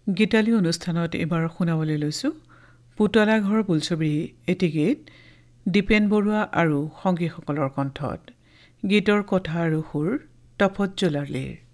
গীতালি অনুষ্ঠানত এবাৰ শুনাবলৈ লৈছোঁ পুতলা ঘৰ বোলছবি এটি গীত দীপেন বৰুৱা আৰু সংগীসকলৰ কণ্ঠত। গীতৰ কথা আৰু সুৰ তপত জলালীৰ।